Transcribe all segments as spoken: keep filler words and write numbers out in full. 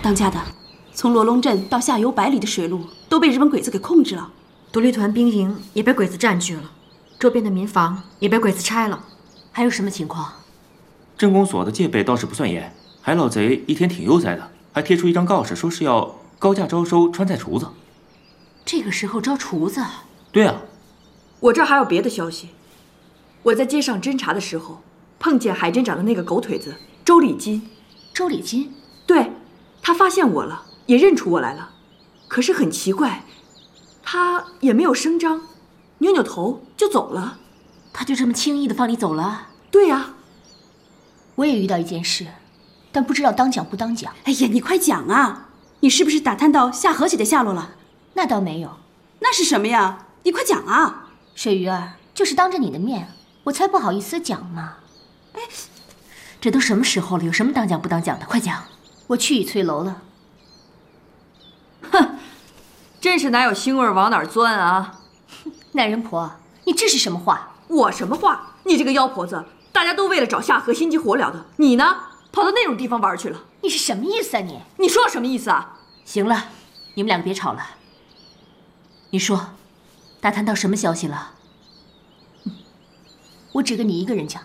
当家的，从罗龙镇到下游百里的水路都被日本鬼子给控制了， 独立团兵营也被鬼子占据了，周边的民房也被鬼子拆了。 还有什么情况？ 镇公所的戒备倒是不算严，海老贼一天挺悠哉的，还贴出一张告示，说是要高价招收川菜厨子。 这个时候招厨子？ 对啊。 我这儿还有别的消息。我在街上侦查的时候，碰见海镇长的那个狗腿子周礼金。 周礼金？ 对，他发现我了，也认出我来了。可是很奇怪，他也没有声张，扭扭头就走了。 他就这么轻易的放你走了？ 对呀、啊。 我也遇到一件事，但不知道当讲不当讲。 哎呀，你快讲啊！你是不是打探到夏和姐的下落了？ 那倒没有。 那是什么呀？你快讲啊！ 水鱼儿，就是当着你的面，我才不好意思讲呢。哎，这都什么时候了，有什么当讲不当讲的？快讲！我去已翠楼了。 哼，真是哪有腥味往哪钻啊！ 男人婆，你这是什么话？ 我什么话？你这个妖婆子！大家都为了找夏荷心急火燎的，你呢，跑到那种地方玩去了。 你是什么意思啊你？ 你说我什么意思啊？ 行了，你们两个别吵了。你说，打探到什么消息了？嗯，我只跟你一个人讲。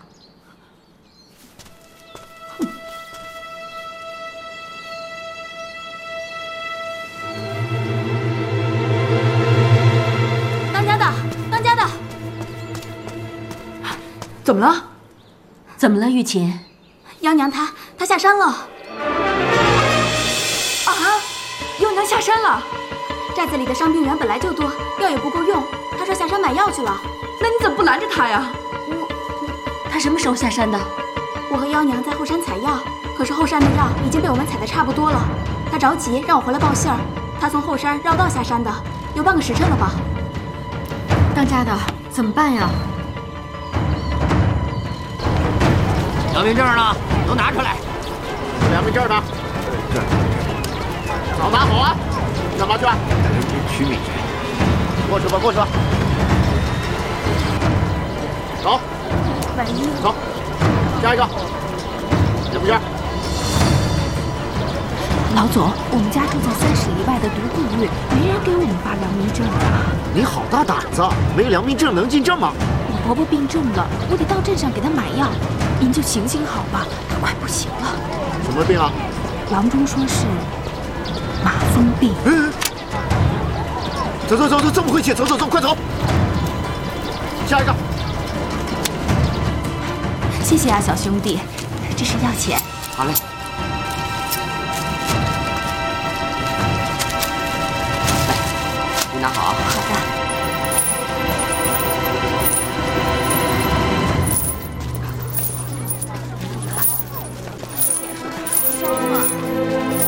哼。 当家的，当家的， 怎么了？ 怎么了，玉琴？ 幺娘她她下山了。 啊！幺娘下山了。 寨子里的伤病员本来就多，药也不够用。她说下山买药去了。 那你怎么不拦着她呀？ 我…… 她什么时候下山的？ 我和幺娘在后山采药，可是后山的药已经被我们采得差不多了。她着急让我回来报信儿。她从后山绕道下山的，有半个时辰了吧。 当家的，怎么办呀？ 良民证呢？都拿出来！ 良民证呢？这儿。老马好啊！干嘛去？ 带人去取米去。 过去吧，过去吧。走。 万一走，下一个。什么事？ 老总，我们家住在三十里外的独库寓，没人给我们发良民证啊！ 你好大胆子，没良民证能进镇吗？ 我婆婆病重了，我得到镇上给她买药。您就行行好吧，她快不行了。 什么病啊？ 郎中说是马蜂病。 嗯。走走走走，这么晦气，走走走，快走。下一个。 谢谢啊，小兄弟，这是药钱。 好嘞。来，你拿好啊。